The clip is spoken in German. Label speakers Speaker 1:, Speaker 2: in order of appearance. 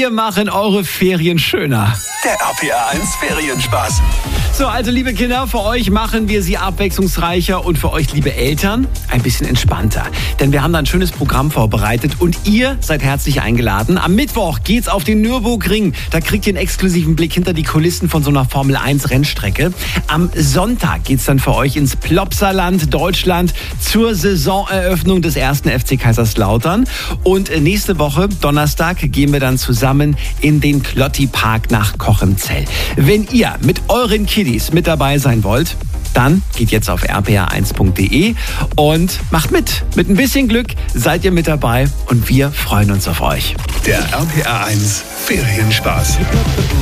Speaker 1: Wir machen eure Ferien schöner.
Speaker 2: Der RPR 1 Ferienspaß.
Speaker 1: So, also liebe Kinder, für euch machen wir sie abwechslungsreicher und für euch, liebe Eltern, ein bisschen entspannter. Denn wir haben da ein schönes Programm vorbereitet und ihr seid herzlich eingeladen. Am Mittwoch geht's auf den Nürburgring. Da kriegt ihr einen exklusiven Blick hinter die Kulissen von so einer Formel 1 Rennstrecke. Am Sonntag geht's dann für euch ins Plopsaland, Deutschland, zur Saisoneröffnung des 1. FC Kaiserslautern. Und nächste Woche, Donnerstag, gehen wir dann zusammen in den Klotti-Park nach Kochemzell. Wenn ihr mit euren Kiddies mit dabei sein wollt, dann geht jetzt auf rpr1.de und macht mit. Mit ein bisschen Glück seid ihr mit dabei und wir freuen uns auf euch.
Speaker 2: Der RPR 1 Ferienspaß.